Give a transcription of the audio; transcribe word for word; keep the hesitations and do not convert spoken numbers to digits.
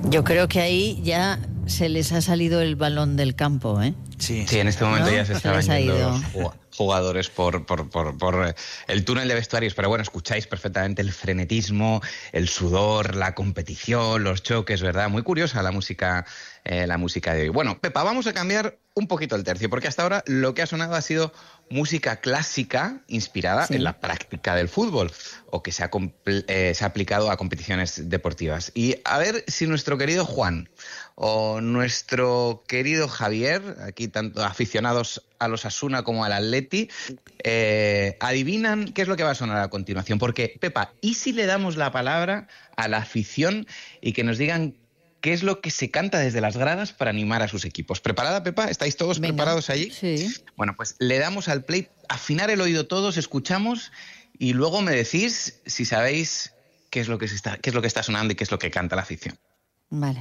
Yo creo que ahí ya se les ha salido el balón del campo, ¿eh? Sí, sí, en este momento ¿no? ya se, se estaban les ha yendo ido. los jugadores por, por, por, por el túnel de vestuarios, pero bueno, escucháis perfectamente el frenetismo, el sudor, la competición, los choques, ¿verdad? Muy curiosa la música, eh, la música de hoy. Bueno, Pepa, vamos a cambiar un poquito el tercio, porque hasta ahora lo que ha sonado ha sido música clásica inspirada Sí. en la práctica del fútbol, o que se ha, eh, se ha aplicado a competiciones deportivas. Y a ver si nuestro querido Juan o nuestro querido Javier, aquí tanto aficionados a los Osasuna como al Atleti, eh, adivinan qué es lo que va a sonar a continuación. Porque, Pepa, ¿y si le damos la palabra a la afición y que nos digan qué es lo que se canta desde las gradas para animar a sus equipos? ¿Preparada, Pepa? ¿Estáis todos Venga, preparados allí? Sí. Bueno, pues le damos al play, afinar el oído todos, escuchamos y luego me decís si sabéis qué es lo que se está, qué es lo que está sonando y qué es lo que canta la afición. Vale.